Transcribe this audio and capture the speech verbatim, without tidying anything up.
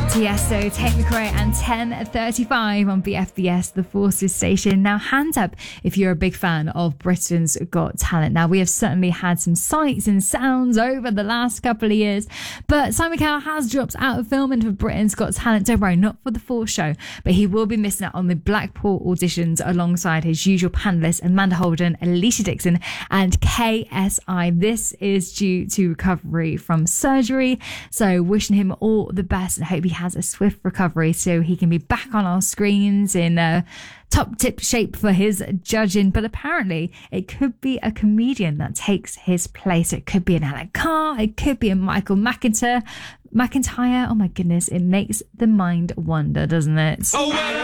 Tiesto, Take Me Away, and ten thirty-five on B F B S, the Forces station. Now, hands up if you're a big fan of Britain's Got Talent. Now, we have certainly had some sights and sounds over the last couple of years, but Simon Cowell has dropped out of filming for Britain's Got Talent. Don't worry, not for the full show, but he will be missing out on the Blackpool auditions alongside his usual panellists Amanda Holden, Alicia Dixon, and K S I. This is due to recovery from surgery, so wishing him all the best and hope he has a swift recovery so he can be back on our screens in uh, top tip shape for his judging. But apparently it could be a comedian that takes his place. It could be an Alan Carr, it could be a Michael McIntyre. McIntyre. Oh my goodness, it makes the mind wonder, doesn't it? Oh, well.